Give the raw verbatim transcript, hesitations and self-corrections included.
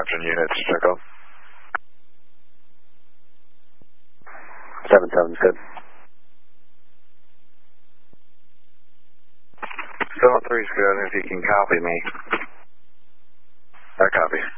Watching units, check out. seven seven's good. seven three's good if you can copy me. I copy.